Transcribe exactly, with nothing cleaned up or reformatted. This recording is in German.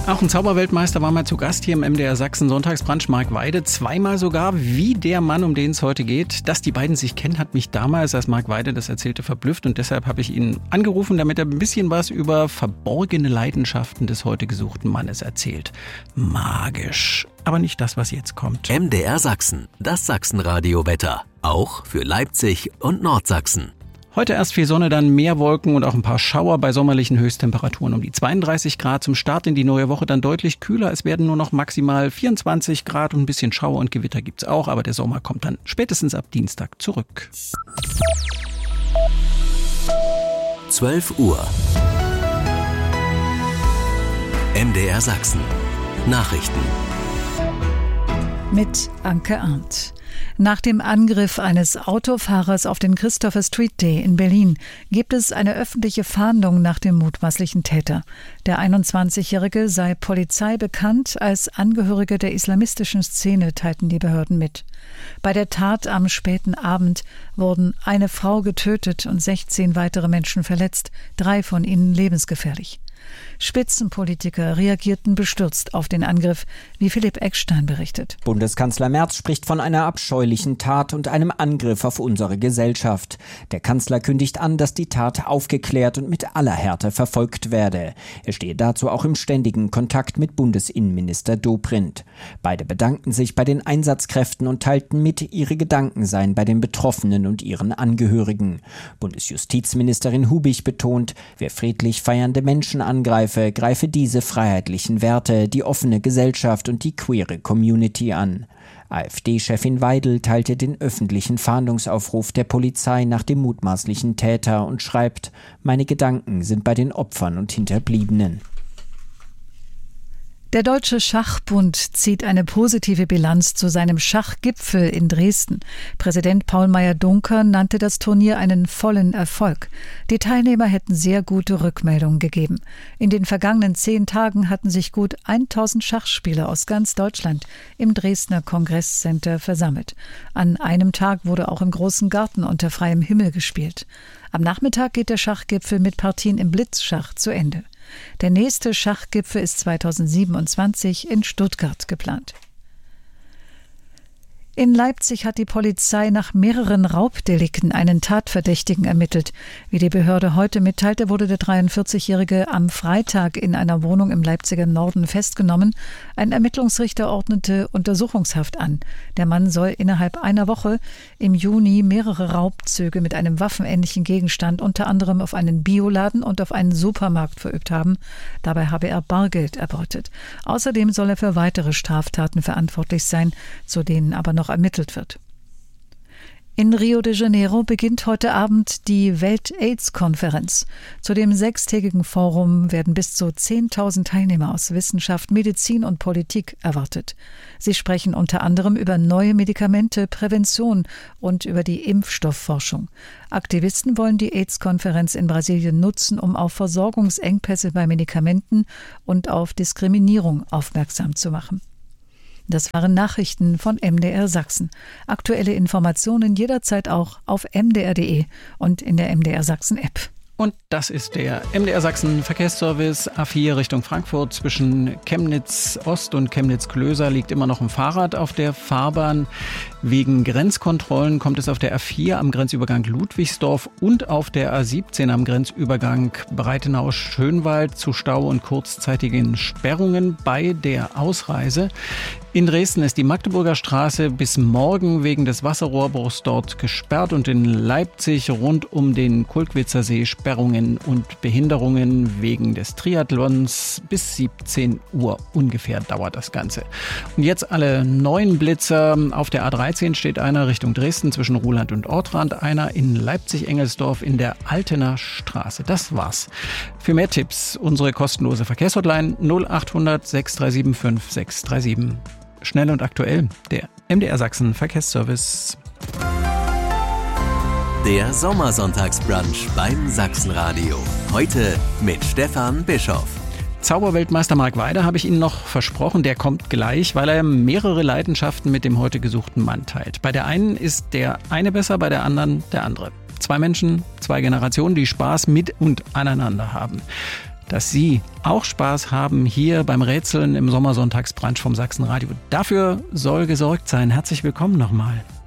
Auch ein Zauberweltmeister war mal zu Gast hier im M D R Sachsen Sonntagsbrunch, Marc Weide. Zweimal sogar, wie der Mann, um den es heute geht. Dass die beiden sich kennen, hat mich damals, als Marc Weide das erzählte, verblüfft. Und deshalb habe ich ihn angerufen, damit er ein bisschen was über verborgene Leidenschaften des heute gesuchten Mannes erzählt. Magisch. Aber nicht das, was jetzt kommt. M D R Sachsen, das Sachsenradio-Wetter. Auch für Leipzig und Nordsachsen. Heute erst viel Sonne, dann mehr Wolken und auch ein paar Schauer bei sommerlichen Höchsttemperaturen um die zweiunddreißig Grad. Zum Start in die neue Woche dann deutlich kühler. Es werden nur noch maximal vierundzwanzig Grad und ein bisschen Schauer und Gewitter gibt's auch. Aber der Sommer kommt dann spätestens ab Dienstag zurück. zwölf Uhr. M D R Sachsen. Nachrichten. Mit Anke Arndt. Nach dem Angriff eines Autofahrers auf den Christopher Street Day in Berlin gibt es eine öffentliche Fahndung nach dem mutmaßlichen Täter. Der einundzwanzigjährige sei Polizei bekannt als Angehöriger der islamistischen Szene, teilten die Behörden mit. Bei der Tat am späten Abend wurden eine Frau getötet und sechzehn weitere Menschen verletzt, drei von ihnen lebensgefährlich. Spitzenpolitiker reagierten bestürzt auf den Angriff, wie Philipp Eckstein berichtet. Bundeskanzler Merz spricht von einer abscheulichen Tat und einem Angriff auf unsere Gesellschaft. Der Kanzler kündigt an, dass die Tat aufgeklärt und mit aller Härte verfolgt werde. Er stehe dazu auch im ständigen Kontakt mit Bundesinnenminister Dobrindt. Beide bedankten sich bei den Einsatzkräften und teilten mit, ihre Gedanken seien bei den Betroffenen und ihren Angehörigen. Bundesjustizministerin Hubich betont, wer friedlich feiernde Menschen angreife, greife diese freiheitlichen Werte, die offene Gesellschaft und die queere Community an. AfD-Chefin Weidel teilte den öffentlichen Fahndungsaufruf der Polizei nach dem mutmaßlichen Täter und schreibt: Meine Gedanken sind bei den Opfern und Hinterbliebenen. Der Deutsche Schachbund zieht eine positive Bilanz zu seinem Schachgipfel in Dresden. Präsident Paul Meyer-Dunker nannte das Turnier einen vollen Erfolg. Die Teilnehmer hätten sehr gute Rückmeldungen gegeben. In den vergangenen zehn Tagen hatten sich gut tausend Schachspieler aus ganz Deutschland im Dresdner Kongresscenter versammelt. An einem Tag wurde auch im großen Garten unter freiem Himmel gespielt. Am Nachmittag geht der Schachgipfel mit Partien im Blitzschach zu Ende. Der nächste Schachgipfel ist zweitausendsiebenundzwanzig in Stuttgart geplant. In Leipzig hat die Polizei nach mehreren Raubdelikten einen Tatverdächtigen ermittelt. Wie die Behörde heute mitteilte, wurde der dreiundvierzigjährige am Freitag in einer Wohnung im Leipziger Norden festgenommen. Ein Ermittlungsrichter ordnete Untersuchungshaft an. Der Mann soll innerhalb einer Woche im Juni mehrere Raubzüge mit einem waffenähnlichen Gegenstand unter anderem auf einen Bioladen und auf einen Supermarkt verübt haben. Dabei habe er Bargeld erbeutet. Außerdem soll er für weitere Straftaten verantwortlich sein, zu denen aber noch ermittelt wird. In Rio de Janeiro beginnt heute Abend die Welt-AIDS-Konferenz. Zu dem sechstägigen Forum werden bis zu zehntausend Teilnehmer aus Wissenschaft, Medizin und Politik erwartet. Sie sprechen unter anderem über neue Medikamente, Prävention und über die Impfstoffforschung. Aktivisten wollen die AIDS-Konferenz in Brasilien nutzen, um auf Versorgungsengpässe bei Medikamenten und auf Diskriminierung aufmerksam zu machen. Das waren Nachrichten von M D R Sachsen. Aktuelle Informationen jederzeit auch auf m d r punkt d e und in der M D R Sachsen App. Und das ist der M D R Sachsen Verkehrsservice A vier Richtung Frankfurt. Zwischen Chemnitz Ost und Chemnitz Klöser liegt immer noch ein Fahrrad auf der Fahrbahn. Wegen Grenzkontrollen kommt es auf der A vier am Grenzübergang Ludwigsdorf und auf der A siebzehn am Grenzübergang Breitenau-Schönwald zu Stau und kurzzeitigen Sperrungen bei der Ausreise. In Dresden ist die Magdeburger Straße bis morgen wegen des Wasserrohrbruchs dort gesperrt und in Leipzig rund um den Kulkwitzer See Sperrungen und Behinderungen wegen des Triathlons. Bis siebzehn Uhr ungefähr dauert das Ganze. Und jetzt alle neuen Blitzer. Auf der A dreizehn steht einer Richtung Dresden zwischen Ruhland und Ortrand, einer in Leipzig-Engelsdorf in der Altener Straße. Das war's. Für mehr Tipps unsere kostenlose Verkehrshotline null achthundert sechs drei sieben fünf sechs drei sieben. Schnell und aktuell, der M D R Sachsen Verkehrsservice. Der Sommersonntagsbrunch beim Sachsenradio. Heute mit Stefan Bischoff. Zauberweltmeister Marc Weide habe ich Ihnen noch versprochen, der kommt gleich, weil er mehrere Leidenschaften mit dem heute gesuchten Mann teilt. Bei der einen ist der eine besser, bei der anderen der andere. Zwei Menschen, zwei Generationen, die Spaß mit und aneinander haben. dass Sie auch Spaß haben hier beim Rätseln im Sommersonntagsbrunch vom Sachsenradio. Dafür soll gesorgt sein. Herzlich willkommen nochmal.